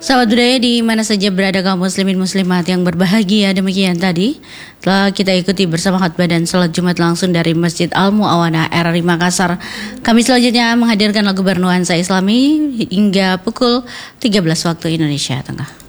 Sahabat budaya di mana saja berada kaum muslimin muslimat yang berbahagia, demikian tadi telah kita ikuti bersama khutbah dan salat Jumat langsung dari Masjid Al Muawana RRI Makassar. Kami selanjutnya menghadirkan lagu bernuansa Islami hingga pukul 13 waktu Indonesia Tengah.